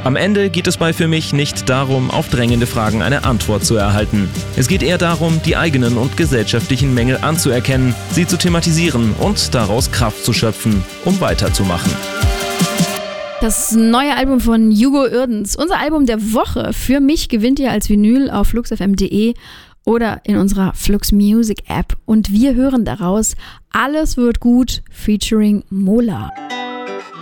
Am Ende geht es bei Für mich nicht darum, auf drängende Fragen eine Antwort zu erhalten. Es geht eher darum, die eigenen und gesellschaftlichen Mängel anzuerkennen, sie zu thematisieren und daraus Kraft zu schöpfen, um weiterzumachen. Das neue Album von Hugo Irdens, unser Album der Woche. Für mich gewinnt ihr als Vinyl auf fluxfm.de oder in unserer Flux Music App. Und wir hören daraus Alles wird gut featuring Mola.